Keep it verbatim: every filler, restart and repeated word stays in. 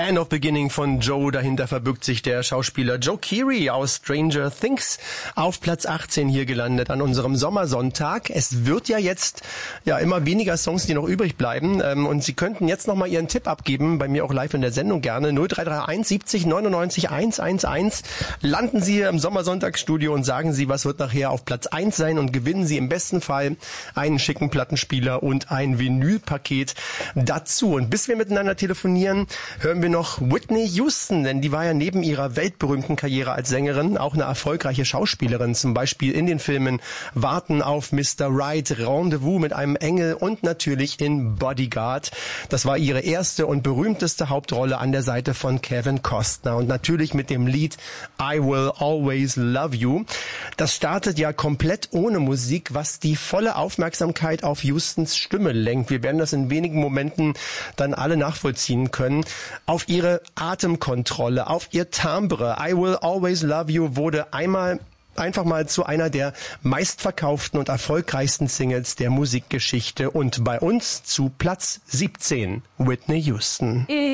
End of Beginning von Joe. Dahinter verbirgt sich der Schauspieler Joe Keery aus Stranger Things. Auf Platz achtzehn hier gelandet an unserem Sommersonntag. Es wird ja jetzt ja immer weniger Songs, die noch übrig bleiben. Ähm, und Sie könnten jetzt nochmal Ihren Tipp abgeben, bei mir auch live in der Sendung gerne. null drei drei eins siebzig neunundneunzig hundertelf. Landen Sie hier im Sommersonntagsstudio und sagen Sie, was wird nachher auf Platz eins sein, und gewinnen Sie im besten Fall einen schicken Plattenspieler und ein Vinylpaket dazu. Und bis wir miteinander telefonieren, hören wir noch Whitney Houston, denn die war ja neben ihrer weltberühmten Karriere als Sängerin auch eine erfolgreiche Schauspielerin, zum Beispiel in den Filmen Warten auf Mister Right, Rendezvous mit einem Engel und natürlich in Bodyguard. Das war ihre erste und berühmteste Hauptrolle an der Seite von Kevin Costner, und natürlich mit dem Lied I Will Always Love You. Das startet ja komplett ohne Musik, was die volle Aufmerksamkeit auf Houstons Stimme lenkt. Wir werden das in wenigen Momenten dann alle nachvollziehen können. Auf ihre Atemkontrolle, auf ihr Timbre. I Will Always Love You wurde einmal einfach mal zu einer der meistverkauften und erfolgreichsten Singles der Musikgeschichte, und bei uns zu Platz siebzehn Whitney Houston.